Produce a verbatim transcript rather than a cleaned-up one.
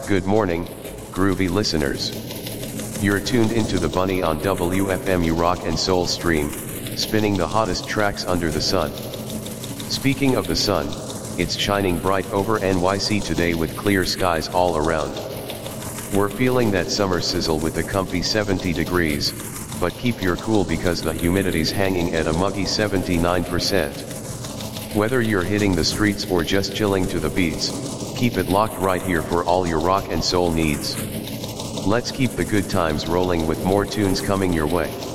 Good morning, groovy listeners. You're tuned into the Bunny on W F M U Rock and Soul stream, spinning the hottest tracks under the sun. Speaking of the sun, it's shining bright over N Y C today with clear skies all around. We're feeling that summer sizzle with a comfy seventy degrees, but keep your cool because the humidity's hanging at a muggy seventy-nine percent. Whether you're hitting the streets or just chilling to the beats, keep it locked right here for all your rock and soul needs. Let's keep the good times rolling with more tunes coming your way.